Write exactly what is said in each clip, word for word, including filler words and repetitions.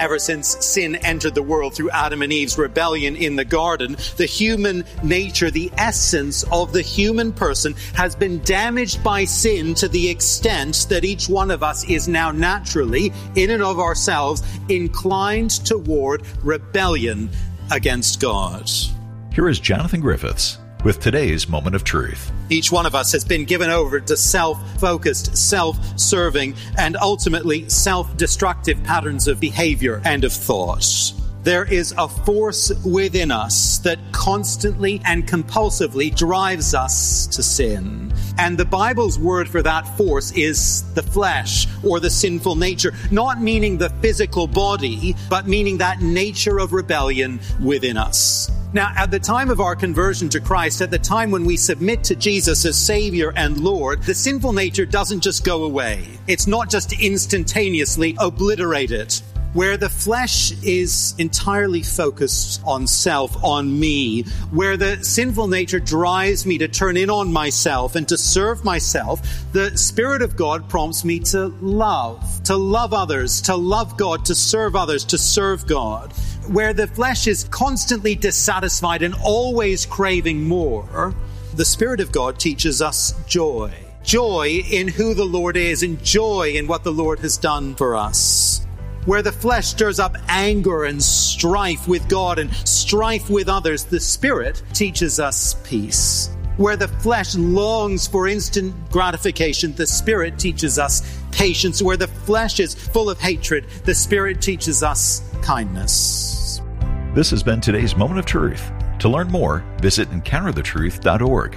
Ever since sin entered the world through Adam and Eve's rebellion in the garden, the human nature, the essence of the human person, has been damaged by sin to the extent that each one of us is now naturally, in and of ourselves, inclined toward rebellion against God. Here is Jonathan Griffiths with today's Moment of Truth. Each one of us has been given over to self-focused, self-serving, and ultimately self-destructive patterns of behavior and of thought. There is a force within us that constantly and compulsively drives us to sin. And the Bible's word for that force is the flesh, or the sinful nature, not meaning the physical body, but meaning that nature of rebellion within us. Now, at the time of our conversion to Christ, at the time when we submit to Jesus as Savior and Lord, the sinful nature doesn't just go away. It's not just instantaneously obliterated. Where the flesh is entirely focused on self, on me, where the sinful nature drives me to turn in on myself and to serve myself, the Spirit of God prompts me to love, to love others, to love God, to serve others, to serve God. Where the flesh is constantly dissatisfied and always craving more, the Spirit of God teaches us joy. Joy in who the Lord is, and joy in what the Lord has done for us. Where the flesh stirs up anger and strife with God and strife with others, the Spirit teaches us peace. Where the flesh longs for instant gratification, the Spirit teaches us patience. Where the flesh is full of hatred, the Spirit teaches us kindness. This has been today's Moment of Truth. To learn more, visit encounter the truth dot org.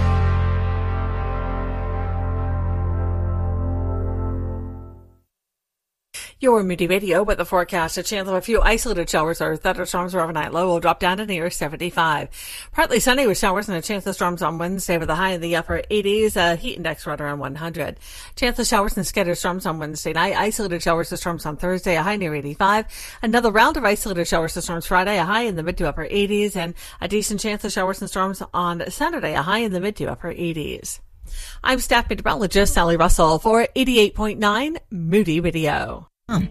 Your Moody Radio with the forecast. A chance of a few isolated showers or thunderstorms overnight. Low will drop down to near seventy-five. Partly sunny with showers and a chance of storms on Wednesday with a high in the upper eighties. A heat index right around one hundred. Chance of showers and scattered storms on Wednesday night. Isolated showers and storms on Thursday. A high near eighty-five. Another round of isolated showers and storms Friday. A high in the mid to upper eighties. And a decent chance of showers and storms on Saturday. A high in the mid to upper eighties. I'm staff meteorologist Sally Russell for eighty-eight point nine Moody Radio. Hmm.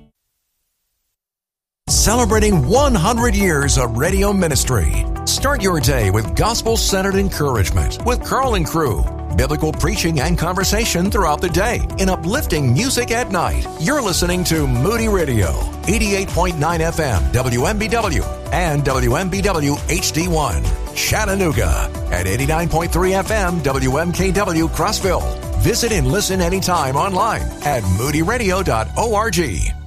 Celebrating one hundred years of radio ministry. Start your day with gospel-centered encouragement with Carl and Crew. Biblical preaching and conversation throughout the day in uplifting music at night. You're listening to Moody Radio, eighty-eight point nine F M, W M B W, and W M B W H D one, Chattanooga, at eighty-nine point three F M, W M K W, Crossville. Visit and listen anytime online at moody radio dot org.